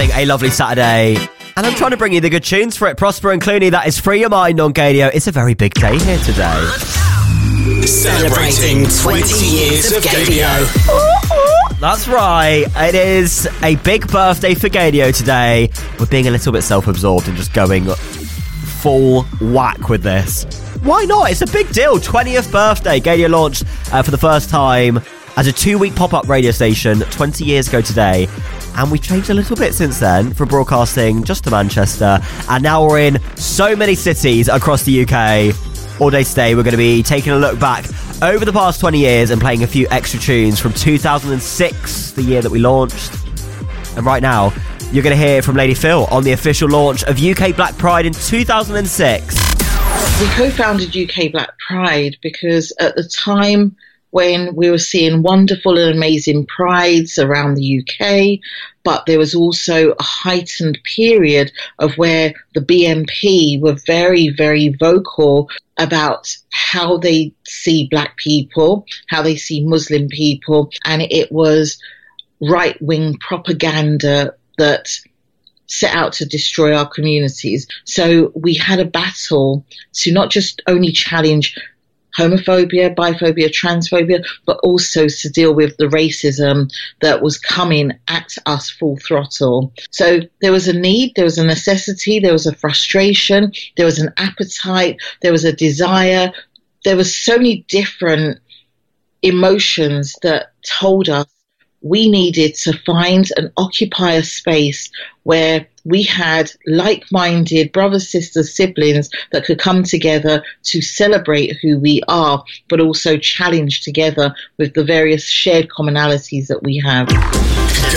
having a lovely Saturday. And I'm trying to bring you the good tunes for it. Prosper and Clooney, that is Free Your Mind on Gadio. It's a very big day here today. Celebrating 20 years of Gadio. That's right. It is a big birthday for Gadio today. We're being a little bit self-absorbed and just going full whack with this. Why not? It's a big deal. 20th birthday. Gadio launched for the first time as a 2-week pop-up radio station 20 years ago today. And we changed a little bit since then from broadcasting just to Manchester. And now we're in so many cities across the UK. All day today, we're going to be taking a look back over the past 20 years and playing a few extra tunes from 2006, the year that we launched. And right now, you're going to hear from Lady Phil on the official launch of UK Black Pride in 2006. We co-founded UK Black Pride because at the time when we were seeing wonderful and amazing prides around the UK, but there was also a heightened period of where the BNP were very, very vocal about how they see black people, how they see Muslim people, and it was right-wing propaganda that set out to destroy our communities. So we had a battle to not just only challenge homophobia, biphobia, transphobia, but also to deal with the racism that was coming at us full throttle. So there was a need, there was a necessity, there was a frustration, there was an appetite, there was a desire. There were so many different emotions that told us we needed to find and occupy a space where we had like-minded brothers, sisters, siblings that could come together to celebrate who we are, but also challenge together with the various shared commonalities that we have.